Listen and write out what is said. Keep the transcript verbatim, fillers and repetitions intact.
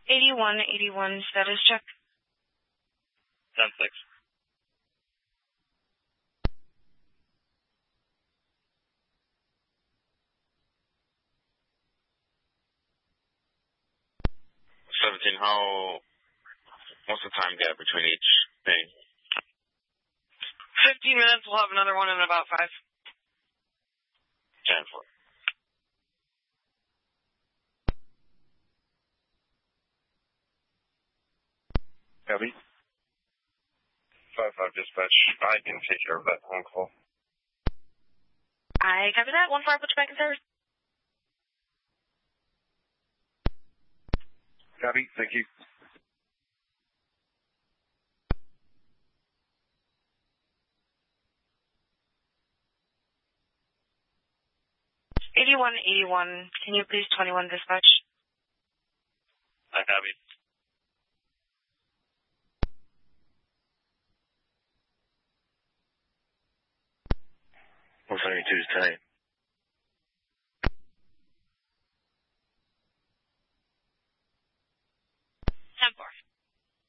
eighty-one eighty-one, status check. ten six. seventeen, how, what's the time gap between each thing? fifteen minutes, we'll have another one in about five. ten four. Copy. five five dispatch. I can take care of that phone call. I copy that. one five, put you back in service. Copy. Thank you. eighty-one eighty-one, can you please twenty-one dispatch? I copy. one seventy-two is tight.